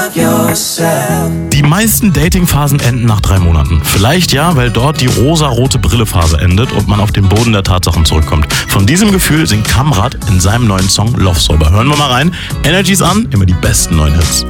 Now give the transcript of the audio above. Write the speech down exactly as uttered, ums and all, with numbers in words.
Die meisten Datingphasen enden nach drei Monaten. Vielleicht ja, weil dort die rosarote Brillephase endet und man auf den Boden der Tatsachen zurückkommt. Von diesem Gefühl singt Kamrat in seinem neuen Song Love Sober. Hören wir mal rein. Energies an, immer die besten neuen Hits.